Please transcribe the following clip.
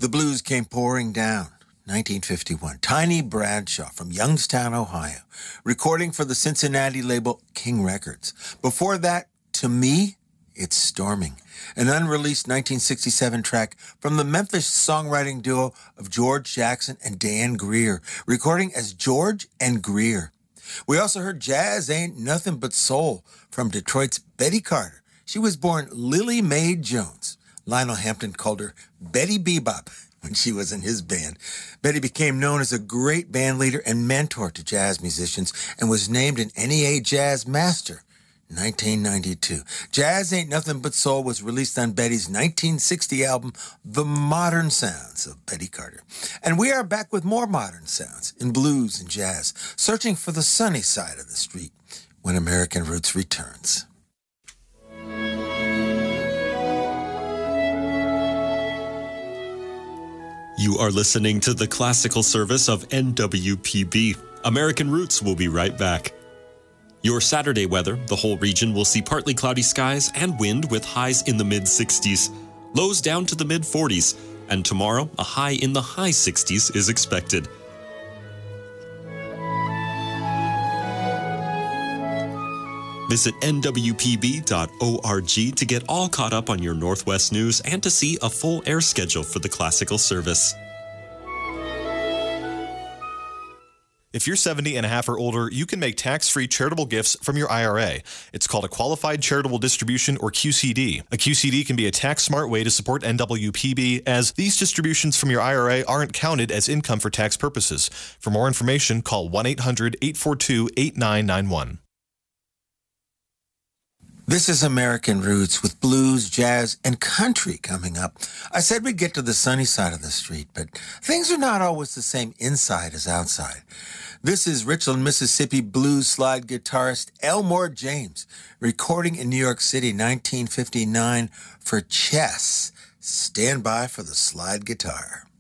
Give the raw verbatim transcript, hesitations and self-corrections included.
The blues came pouring down. nineteen fifty-one. Tiny Bradshaw from Youngstown, Ohio, recording for the Cincinnati label King Records. Before that, To Me, It's Storming, an unreleased nineteen sixty-seven track from the Memphis songwriting duo of George Jackson and Dan Greer, recording as George and Greer. We also heard Jazz Ain't Nothing But Soul from Detroit's Betty Carter. She was born Lily Mae Jones. Lionel Hampton called her Betty Bebop when she was in his band. Betty became known as a great band leader and mentor to jazz musicians and was named an N E A Jazz Master in nineteen ninety-two. Jazz Ain't Nothing But Soul was released on Betty's nineteen sixty album, The Modern Sounds of Betty Carter. And we are back with more modern sounds in blues and jazz, searching for the sunny side of the street when American Roots returns. You are listening to the classical service of N W P B. American Roots will be right back. Your Saturday weather, the whole region will see partly cloudy skies and wind with highs in the mid sixties. Lows down to the mid forties, and tomorrow a high in the high sixties is expected. Visit N W P B dot org to get all caught up on your Northwest news and to see a full air schedule for the classical service. If you're seventy and a half or older, you can make tax-free charitable gifts from your I R A. It's called a Qualified Charitable Distribution, or Q C D. A Q C D can be a tax-smart way to support N W P B, as these distributions from your I R A aren't counted as income for tax purposes. For more information, call one eight hundred, eight four two, eight nine nine one. This is American Roots with blues, jazz, and country coming up. I said we'd get to the sunny side of the street, but things are not always the same inside as outside. This is Richland, Mississippi blues slide guitarist Elmore James, recording in New York City, nineteen fifty-nine, for Chess. Stand by for the slide guitar.